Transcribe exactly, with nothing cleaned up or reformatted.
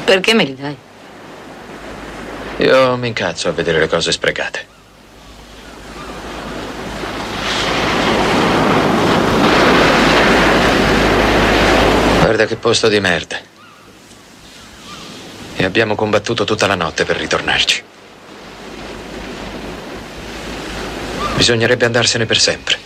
Perché me li dai? Io mi incazzo a vedere le cose sprecate. Guarda che posto di merda. E abbiamo combattuto tutta la notte per ritornarci. Bisognerebbe andarsene per sempre.